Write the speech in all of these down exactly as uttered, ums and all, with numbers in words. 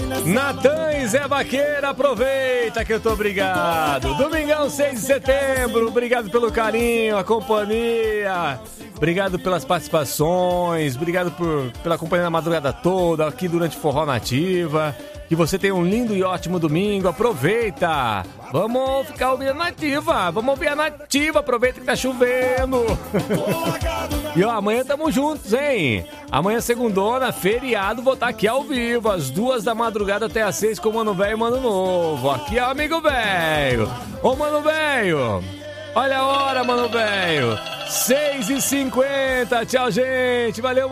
Natan e Zé Vaqueira, aproveita que eu tô obrigado. Domingão, seis de setembro, obrigado pelo carinho, a companhia. Obrigado pelas participações, obrigado por, pela companhia na madrugada toda, aqui durante Forró Nativa. Que você tenha um lindo e ótimo domingo, aproveita. Vamos ficar ouvindo a Nativa, vamos ouvir a Nativa, aproveita que tá chovendo. E ó, amanhã tamo juntos, hein? Amanhã, segundona, feriado, vou estar aqui ao vivo, às duas da madrugada até às seis com o Mano Velho e Mano Novo. Aqui é o Amigo Velho. Ô, Mano Velho, olha a hora, Mano Velho. seis e cinquenta, tchau, gente. Valeu,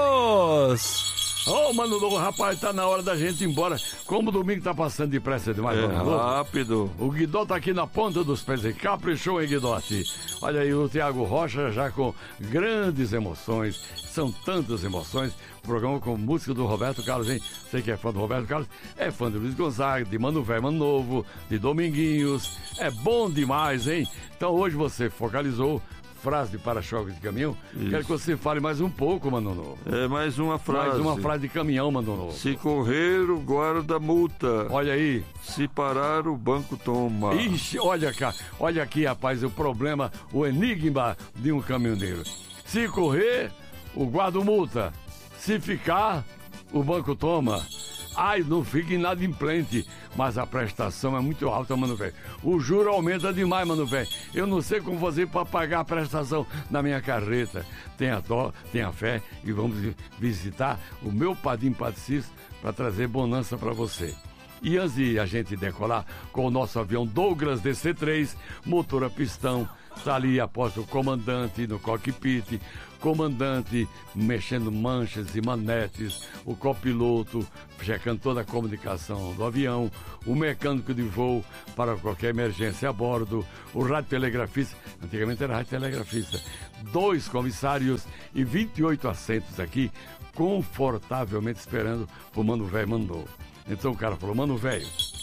manos. Ô, oh, Mano Novo, rapaz, tá na hora da gente ir embora. Como o domingo tá passando depressa demais, é, Mano Novo. Rápido. O Guidote tá aqui na ponta dos pés. Caprichou, hein, Guidote? Olha aí, o Tiago Rocha já com grandes emoções. São tantas emoções. O programa com música do Roberto Carlos, hein? Você que é fã do Roberto Carlos, é fã de Luiz Gonzaga, de Mano Velho, Mano Novo, de Dominguinhos. É bom demais, hein? Então hoje você focalizou frase de para-choque de caminhão. Isso. Quero que você fale mais um pouco, Mano Novo. É, mais uma frase. Mais uma frase de caminhão, Mano Novo. Se correr, o guarda multa. Olha aí. Se parar, o banco toma. Ixi, olha cá. Olha aqui, rapaz, o problema, o enigma de um caminhoneiro. Se correr, o guarda multa. Se ficar, o banco toma. Ai, não fica inadimplente, mas a prestação é muito alta, Mano Velho. O juro aumenta demais, Mano Velho. Eu não sei como fazer para pagar a prestação na minha carreta. Tenha dó, tenha fé e vamos visitar o meu Padim Patricis para trazer bonança para você. E antes de a gente decolar com o nosso avião Douglas D C três, motor a pistão, tá ali após o comandante no cockpit, comandante mexendo manchas e manetes, o copiloto checando toda a comunicação do avião, o mecânico de voo para qualquer emergência a bordo, o radiotelegrafista, antigamente era radiotelegrafista, dois comissários e vinte e oito assentos aqui, confortavelmente esperando o Mano Velho mandou. Então o cara falou, Mano Velho,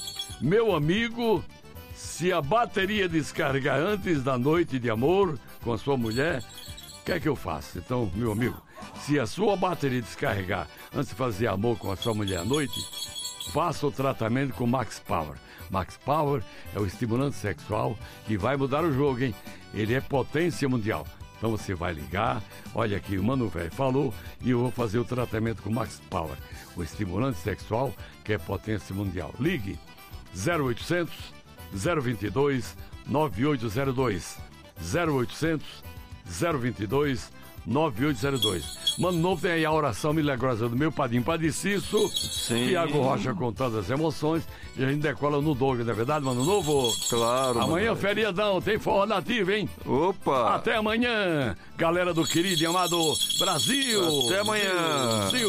meu amigo, se a bateria descarregar antes da noite de amor com a sua mulher, o que é que eu faço? Então, meu amigo, se a sua bateria descarregar antes de fazer amor com a sua mulher à noite, faça o tratamento com Max Power. Max Power é o estimulante sexual que vai mudar o jogo, hein? Ele é potência mundial. Então você vai ligar, olha aqui, o Mano Velho falou e eu vou fazer o tratamento com Max Power, o estimulante sexual que é potência mundial. Ligue zero oitocentos, zero vinte e dois, nove oito zero dois, zero oitocentos, zero vinte e dois, nove oito zero dois. Mano Novo tem aí a oração milagrosa do meu Padim Padiciço. Sim. Tiago Rocha com todas as emoções. E a gente decola no Douglas, não é verdade, Mano Novo? Claro. Amanhã mano. Feriadão, tem forró nativo, hein? Opa! Até amanhã, galera do querido e amado Brasil. Até amanhã. Zil,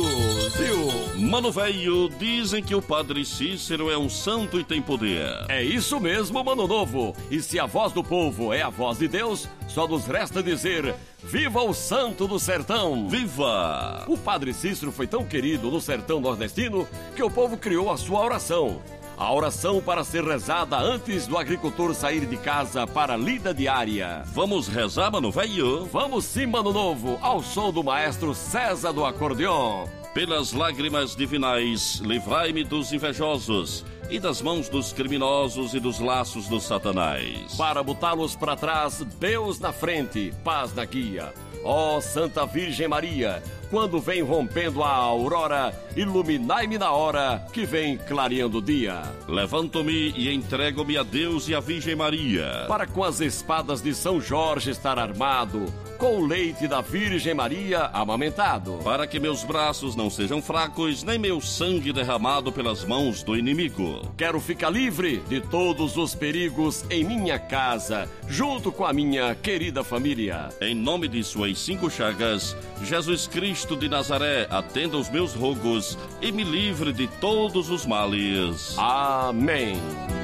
Zil. Mano Velho, dizem que o Padre Cícero é um santo e tem poder. É isso mesmo, Mano Novo. E se a voz do povo é a voz de Deus, só nos resta dizer: viva o santo do sertão! Viva! O Padre Cícero foi tão querido no sertão nordestino que o povo criou a sua oração. A oração para ser rezada antes do agricultor sair de casa para a lida diária. Vamos rezar, Mano Velho? Vamos sim, Mano Novo, ao som do maestro César do acordeon. Pelas lágrimas divinais, livrai-me dos invejosos e das mãos dos criminosos e dos laços do Satanás. Para botá-los para trás, Deus na frente, paz na guia. Ó Santa Virgem Maria, quando vem rompendo a aurora, iluminai-me na hora que vem clareando o dia. Levanto-me e entrego-me a Deus e à Virgem Maria, para com as espadas de São Jorge estar armado, com o leite da Virgem Maria amamentado, para que meus braços não sejam fracos, nem meu sangue derramado pelas mãos do inimigo. Quero ficar livre de todos os perigos em minha casa, junto com a minha querida família. Em nome de suas cinco chagas, Jesus Cristo de Nazaré, atenda os meus rogos e me livre de todos os males. Amém.